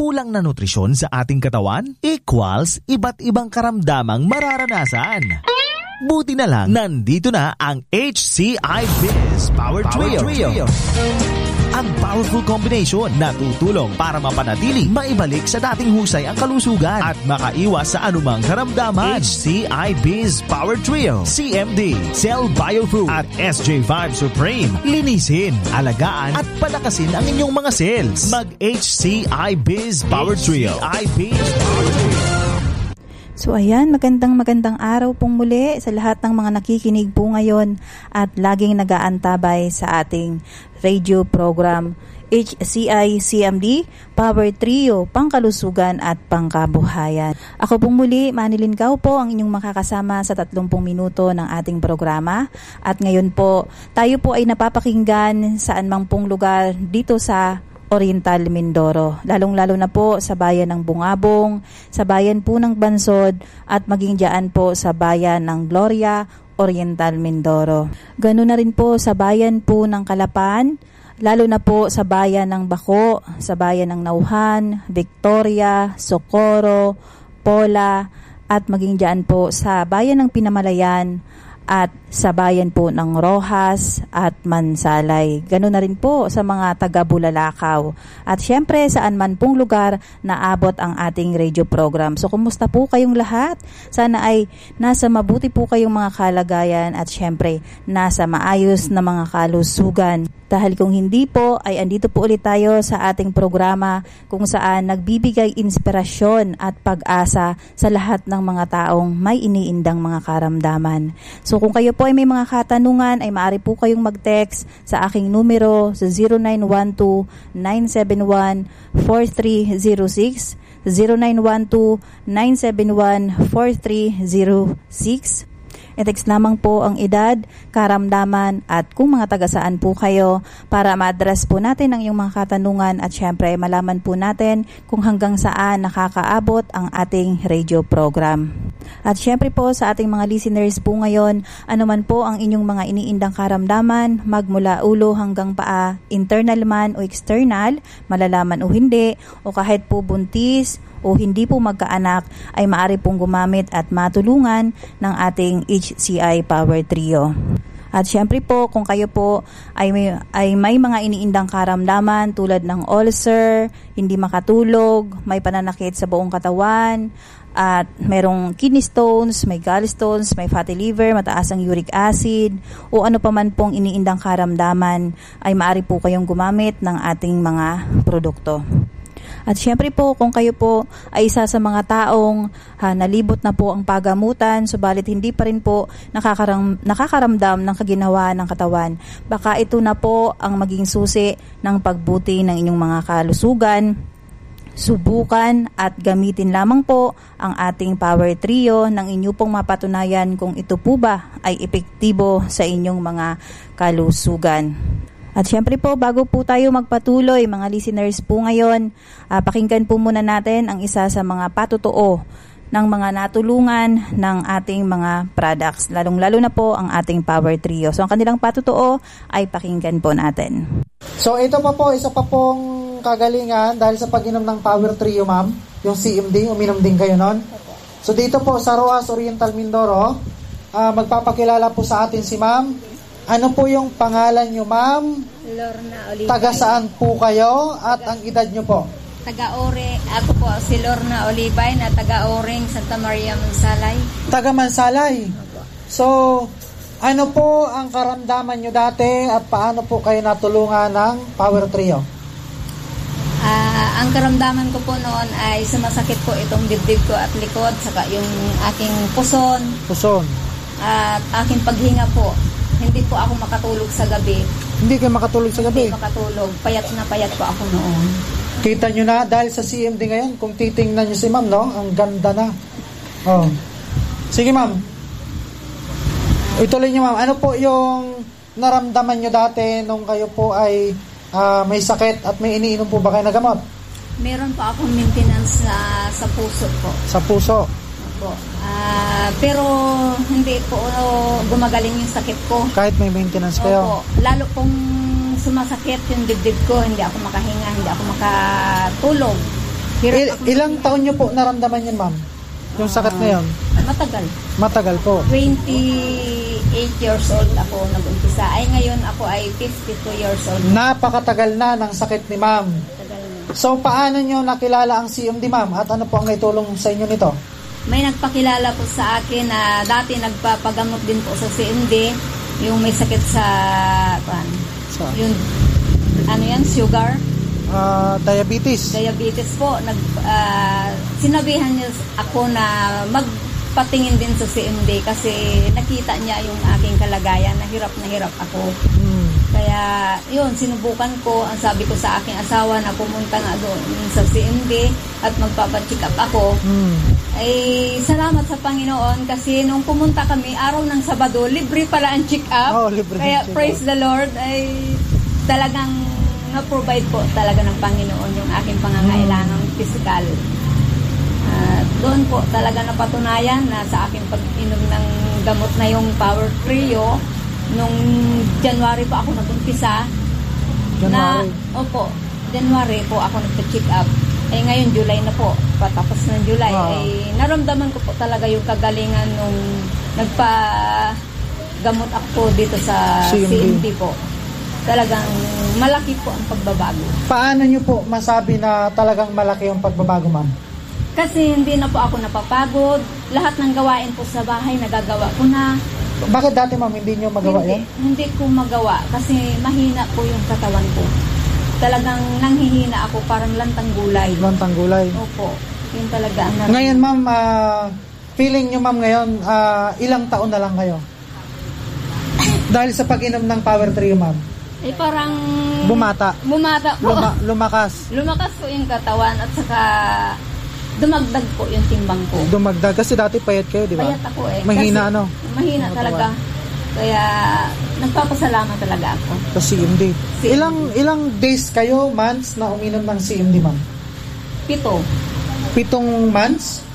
kulang na nutrisyon sa ating katawan equals iba't ibang karamdamang mararanasan. Buti na lang, nandito na ang HCI Biz Power Trio. Ang powerful combination na tutulong para mapanatili, maibalik sa dating husay ang kalusugan at makaiwas sa anumang karamdaman. HCI Biz Power Trio, CMD, Cell Biofood at SJ5 Supreme. Linisin, alagaan at palakasin ang inyong mga cells. Mag-HCI Biz Power Trio. So ayan, magandang araw pong muli sa lahat ng mga nakikinig po ngayon at laging nag-aantabay sa ating radio program HCI CMD Power Trio, pangkalusugan at pangkabuhayan. Ako pong muli, Manilyn Cao po ang inyong makakasama sa 30 minuto ng ating programa. At ngayon po, tayo po ay napapakinggan saan mang pong lugar dito sa Oriental Mindoro, lalong-lalo na po sa bayan ng Bungabong, sa bayan po ng Bansod at maging diyan po sa bayan ng Gloria, Oriental Mindoro. Ganoon na rin po sa bayan po ng Calapan, lalo na po sa bayan ng Bako, sa bayan ng Nauhan, Victoria, Socorro, Pola at maging diyan po sa bayan ng Pinamalayan at sa bayan po ng Rojas at Mansalay. Ganoon na rin po sa mga taga-Bulalakaw. At syempre saan man pong lugar na abot ang ating radio program. So kumusta po kayong lahat? Sana ay nasa mabuti po kayong mga kalagayan at syempre nasa maayos na mga kalusugan. Dahil kung hindi po, ay andito po ulit tayo sa ating programa kung saan nagbibigay inspirasyon at pag-asa sa lahat ng mga taong may iniindang mga karamdaman. So kung kayo po ay may mga katanungan, ay maaari po kayong mag-text sa aking numero sa 0912-971-4306, 0912-971-4306. I-text lamang po ang edad, karamdaman at kung mga taga-saan po kayo para ma-address po natin ang iyong mga katanungan at syempre malaman po natin kung hanggang saan nakakaabot ang ating radio program. At syempre po sa ating mga listeners po ngayon, anuman po ang inyong mga iniindang karamdaman, magmula ulo hanggang paa, internal man o external, malalaman o hindi, o kahit po buntis o hindi po magkaanak, ay maaari pong gumamit at matulungan ng ating HCI Power Trio. At syempre po, kung kayo po ay may mga iniindang karamdaman tulad ng ulcer, hindi makatulog, may pananakit sa buong katawan, at merong kidney stones, may gallstones, may fatty liver, mataas ang uric acid, o ano pa man pong iniindang karamdaman, ay maaari po kayong gumamit ng ating mga produkto. At syempre po, kung kayo po ay isa sa mga taong nalibot na po ang pagamutan, subalit hindi pa rin po nakakaramdam ng kaginawa ng katawan, baka ito na po ang maging susi ng pagbuti ng inyong mga kalusugan. Subukan at gamitin lamang po ang ating Power Trio nang inyo pong mapatunayan kung ito po ba ay epektibo sa inyong mga kalusugan. At syempre po, bago po tayo magpatuloy, mga listeners po ngayon, pakinggan po muna natin ang isa sa mga patutuo ng mga natulungan ng ating mga products, lalong-lalo na po ang ating Power Trio. So ang kanilang patutuo ay pakinggan po natin. So ito pa po, isa pa pong kagalingan dahil sa pag-inom ng Power Trio, ma'am, yung CMD, uminom din kayo nun. So dito po sa Rojas, Oriental Mindoro, magpapakilala po sa atin si ma'am. Ano po yung pangalan nyo, ma'am? Lorna Olivay. Taga saan po kayo at ang edad nyo po? Taga-Ore. Ako po si Lorna Olivay na taga-Oreng, Santa Maria, Mansalay. Taga Mansalay. So, ano po ang karamdaman nyo dati at paano po kayo natulungan ng Power Trio? Ang karamdaman ko po noon ay sumasakit po itong dibdib ko at likod, saka yung aking puson. At aking paghinga po. Hindi po ako makatulog sa gabi. Hindi kayo makatulog sa gabi? Hindi makatulog. Payat na payat po ako noon. Kita nyo na, dahil sa CMD ngayon, kung titingnan nyo si ma'am, no? Ang ganda na. Oh. Sige, ma'am. Ituloy nyo, ma'am. Ano po yung naramdaman nyo dati nung kayo po ay may sakit at may iniinom po ba kayo na gamot? Meron po akong maintenance sa puso po. Sa puso? Pero hindi po gumagaling yung sakit ko. Kahit may maintenance kayo? Opo. Lalo pong sumasakit yung dibdib ko, hindi ako makahinga, hindi ako makatulog. Hirap ako. Ilang taon nyo po naramdaman yun, ma'am? Yung sakit na yun? Matagal. Matagal po. 28 years old ako nag-umpisa. Ay ngayon ako ay 52 years old. Napakatagal na ng sakit ni ma'am. Tagal na. So, paano nyo nakilala ang CMD, ma'am? At ano po ang naitulong sa inyo nito? May nagpakilala po sa akin na dati nagpapagamot din po sa CMD, yung may sakit sa yung sugar, Diabetes. diabetes po. Sinabihan niya ako na magpatingin din sa CMD kasi nakita niya yung aking kalagayan, na hirap ako. Kaya yun, sinubukan ko. Ang sabi ko sa aking asawa na pumunta nga doon sa CMD at magpapacheck up ako. Ay salamat sa Panginoon kasi nung pumunta kami araw ng Sabado, libre pala ang check up. Libre. Kaya praise the Lord, ay talagang na-provide po talaga ng Panginoon yung aking pangangailangang physical. Doon po talaga napatunayan na sa aking pag-inom ng gamot na yung Power Trio, nung January po ako nag-umpisa. January? January po ako nagpa-check up. Ay ngayon July na po, patapos ng July, ay naramdaman ko po talaga yung kagalingan nung nagpa-gamot ako dito sa CMD po. Talagang malaki po ang pagbabago. Paano nyo po masabi na talagang malaki yung pagbabago, ma'am? Kasi hindi na po ako napapagod. Lahat ng gawain po sa bahay nagagawa ko na. Bakit dati, ma'am, hindi nyo magawa yan? Hindi ko magawa kasi mahina po yung katawan ko. Talagang nanghihina ako, parang lantang gulay. Lantang gulay. Opo, yun talaga ang nararamdaman. Ngayon, ma'am, feeling nyo, ma'am, ngayon, ilang taon na lang kayo? Dahil sa pag-inom ng Power Trio, ma'am? Parang Bumata po. Lumakas. Lumakas po yung katawan at saka dumagdag po yung timbang ko. Dumagdag. Kasi dati payat kayo, di ba? Payat ako Mahina, kasi mahina talaga. Kaya nagpapasalamat talaga ako. Sa CMD. Ilang days kayo, months, na uminom ng CMD, ma'am? 7 7 months?